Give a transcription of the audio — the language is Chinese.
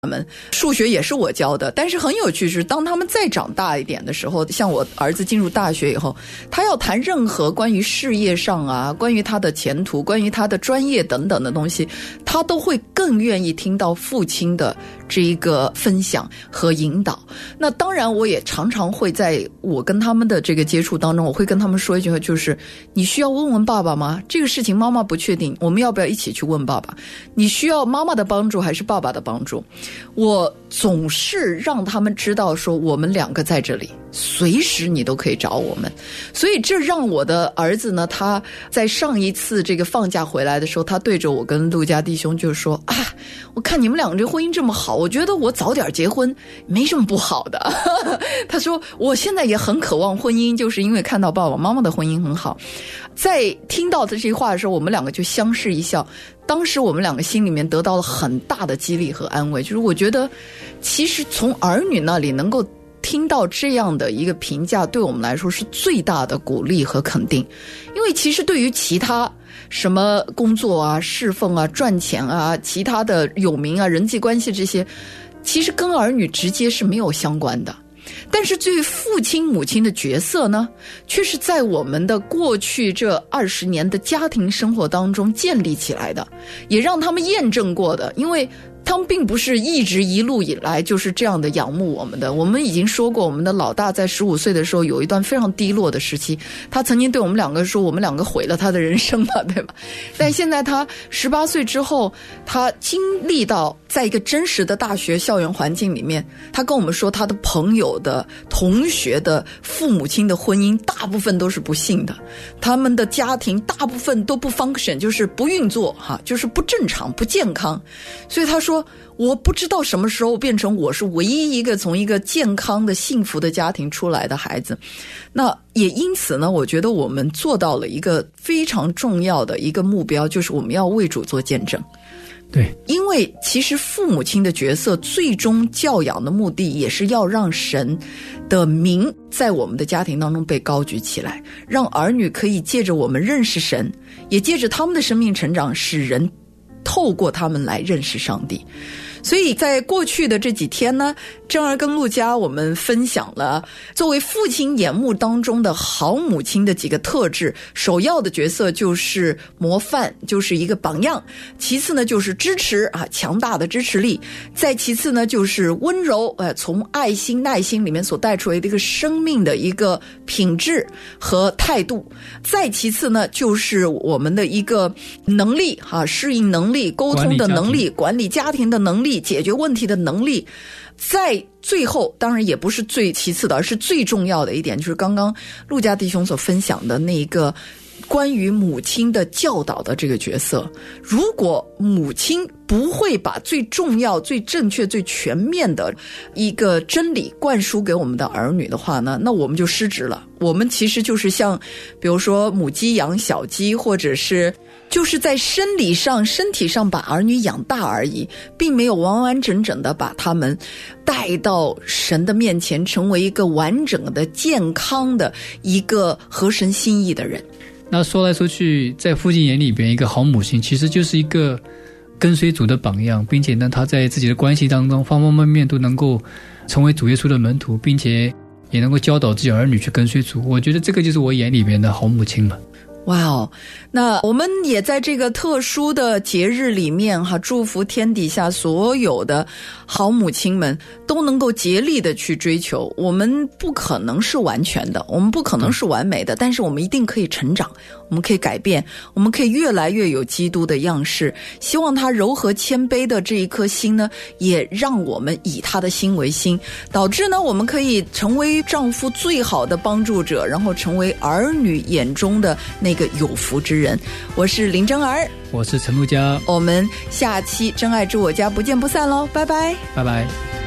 他们数学也是我教的，但是很有趣是，当他们再长大一点的时候，像我儿子进入大学以后，他要谈任何关于事业上啊，关于他的前途，关于他的专业等等的东西，他都会更愿意听到父亲的这一个分享和引导。那当然我也常常会在我跟他们的这个接触当中，我会跟他们说一句话，就是你需要问问爸爸吗？这个事情妈妈不确定，我们要不要一起去问爸爸？你需要妈妈的帮助还是爸爸的帮助？我总是让他们知道说我们两个在这里，随时你都可以找我们。所以这让我的儿子呢，他在上一次这个放假回来的时候，他对着我跟陆家弟兄就说啊，我看你们两个这婚姻这么好，我觉得我早点结婚没什么不好的。他说我现在也很渴望婚姻，就是因为看到爸爸妈妈的婚姻很好。在听到这些话的时候，我们两个就相视一笑。当时我们两个心里面得到了很大的激励和安慰，就是我觉得其实从儿女那里能够听到这样的一个评价，对我们来说是最大的鼓励和肯定。因为其实对于其他什么工作啊、侍奉啊、赚钱啊、其他的有名啊、人际关系这些，其实跟儿女直接是没有相关的。但是对于父亲母亲的角色呢，却是在我们的过去这20年的家庭生活当中建立起来的，也让他们验证过的。因为他们并不是一直一路以来就是这样的仰慕我们的。我们已经说过，我们的老大在15岁的时候有一段非常低落的时期，他曾经对我们两个说，我们两个毁了他的人生嘛，对吧？但现在他18岁之后，他经历到在一个真实的大学校园环境里面，他跟我们说他的朋友的同学的父母亲的婚姻大部分都是不幸的，他们的家庭大部分都不 function， 就是不运作就是不正常不健康。所以他说我不知道什么时候变成我是唯一一个从一个健康的幸福的家庭出来的孩子。那也因此呢，我觉得我们做到了一个非常重要的一个目标，就是我们要为主做见证。 对， 因为其实父母亲的角色最终教养的目的也是要让神的名在我们的家庭当中被高举起来，让儿女可以借着我们认识神，也借着他们的生命成长，使人透过他们来认识上帝。所以在过去的这几天呢，正儿跟陆家我们分享了作为父亲眼目当中的好母亲的几个特质。首要的角色就是模范，就是一个榜样。其次呢就是支持强大的支持力。再其次呢就是温柔，从爱心耐心里面所带出来的一个生命的一个品质和态度。再其次呢就是我们的一个能力适应能力、沟通的能力、管理家庭的能力、解决问题的能力。在最后当然也不是最其次的，而是最重要的一点，就是刚刚陆家弟兄所分享的那一个关于母亲的教导的这个角色。如果母亲不会把最重要、最正确、最全面的一个真理灌输给我们的儿女的话呢，那我们就失职了。我们其实就是像比如说母鸡养小鸡，或者是就是在生理上身体上把儿女养大而已，并没有完完整整的把他们带到神的面前，成为一个完整的健康的一个合神心意的人。 那说来说去，在父亲眼里边，一个好母亲其实就是一个跟随主的榜样，并且呢他在自己的关系当中方方面面都能够成为主耶稣的门徒，并且也能够教导自己儿女去跟随主。我觉得这个就是我眼里边的好母亲了。 哇哦，那我们也在这个特殊的节日里面祝福天底下所有的好母亲们都能够竭力的去追求。我们不可能是完全的，我们不可能是完美的，但是我们一定可以成长，我们可以改变，我们可以越来越有基督的样式。希望他柔和谦卑的这一颗心呢，也让我们以他的心为心，导致呢我们可以成为丈夫最好的帮助者，然后成为儿女眼中的那个有福之人。我是林真儿， 我是陈陆家， 我们下期真爱住我家不见不散咯，拜拜， 拜拜。